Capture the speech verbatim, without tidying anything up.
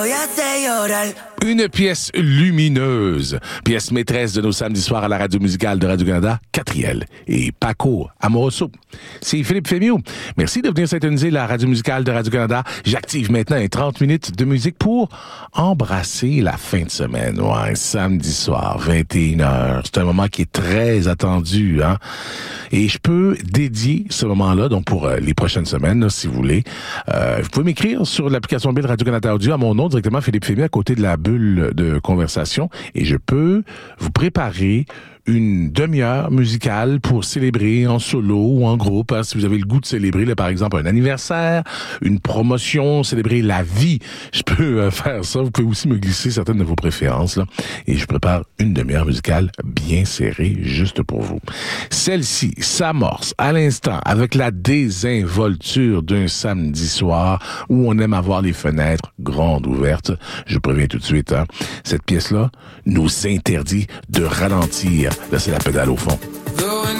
Une pièce lumineuse, pièce maîtresse de nos samedis soirs à la radio musicale de Radio-Canada, Catriel et Paco Amoroso. C'est Philippe Fémieux. Merci de venir syntoniser la radio musicale de Radio-Canada. J'active maintenant les trente minutes de musique pour embrasser la fin de semaine. Ouais, samedi soir, vingt et une heures. C'est un moment qui est très attendu, hein. Et je peux dédier ce moment-là, donc pour euh, les prochaines semaines, là, si vous voulez. Euh, vous pouvez m'écrire sur l'application mobile Radio-Canada Audio à mon nom, directement Philippe Fémieux, à côté de la bulle de conversation. Et je peux vous préparer une demi-heure musicale pour célébrer en solo ou en groupe, hein, si vous avez le goût de célébrer, là, par exemple, un anniversaire, une promotion, célébrer la vie. Je peux euh, faire ça. Vous pouvez aussi me glisser certaines de vos préférences, là, et je prépare une demi-heure musicale bien serrée juste pour vous. Celle-ci s'amorce à l'instant avec la désinvolture d'un samedi soir où on aime avoir les fenêtres grandes ouvertes. Je préviens tout de suite, hein, cette pièce-là nous interdit de ralentir. Là, c'est la pédale au fond. Though I